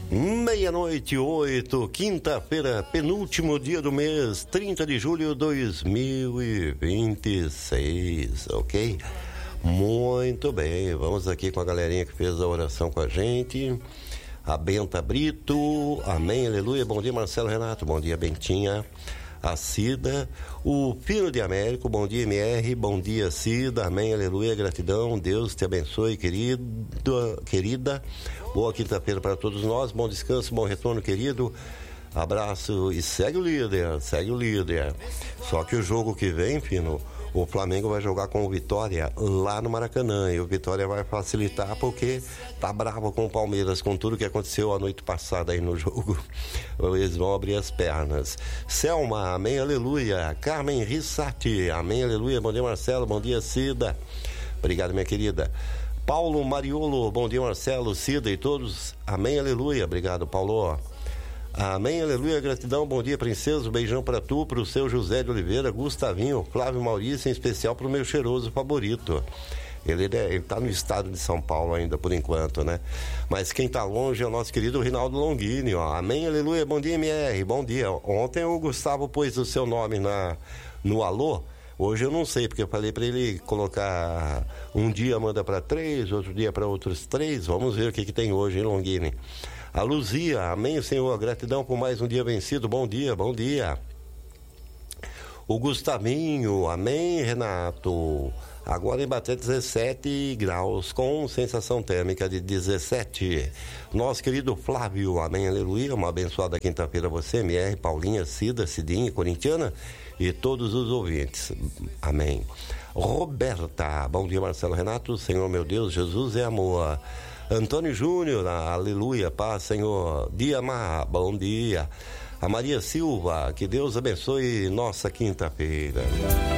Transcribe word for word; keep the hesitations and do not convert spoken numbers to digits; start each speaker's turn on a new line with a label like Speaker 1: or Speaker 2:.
Speaker 1: Meia-noite, oito, quinta-feira, penúltimo dia do mês, trinta de julho de dois mil e vinte e seis, ok? Muito bem, vamos aqui com a galerinha que fez a oração com a gente. A Benta Brito, amém, aleluia. Bom dia, Marcelo Renato, bom dia, Bentinha. A Cida, o Filho de Américo, bom dia, M R, bom dia, Cida, amém, aleluia, gratidão, Deus te abençoe, querido, querida, boa quinta-feira para todos nós, bom descanso, bom retorno, querido, abraço e segue o líder, segue o líder. Só que o jogo que vem, Fino, o Flamengo vai jogar com o Vitória lá no Maracanã, e o Vitória vai facilitar porque tá bravo com o Palmeiras, com tudo que aconteceu a noite passada aí no jogo. Eles vão abrir as pernas. Selma, amém, aleluia. Carmen Rissati, amém, aleluia. Bom dia, Marcelo, bom dia, Cida. Obrigado, minha querida. Paulo Mariolo, bom dia, Marcelo, Cida e todos, amém, aleluia. Obrigado, Paulo. Amém, aleluia, gratidão, bom dia, princesa, um beijão pra tu, pro seu José de Oliveira, Gustavinho, Flávio Maurício, em especial pro meu cheiroso favorito. Ele, ele tá no estado de São Paulo ainda, por enquanto, né? Mas quem tá longe é o nosso querido Rinaldo Longini, ó. Amém, aleluia, bom dia, M R, bom dia. Ontem o Gustavo pôs o seu nome na, no alô. Hoje eu não sei, porque eu falei para ele colocar um dia manda para três, outro dia para outros três. Vamos ver o que que tem hoje, hein, Longini? A Luzia, amém, Senhor, gratidão por mais um dia vencido, bom dia, bom dia. O Gustavinho, amém, Renato. Agora em Baté dezessete graus, com sensação térmica de dezessete. Nosso querido Flávio, amém, aleluia, uma abençoada quinta-feira a você, M R, Paulinha, Cida, Cidinha, Corintiana e todos os ouvintes, amém. Roberta, bom dia, Marcelo Renato, Senhor meu Deus, Jesus é amor. Antônio Júnior, aleluia, paz, Senhor. Diamar, bom dia. A Maria Silva, que Deus abençoe nossa quinta-feira.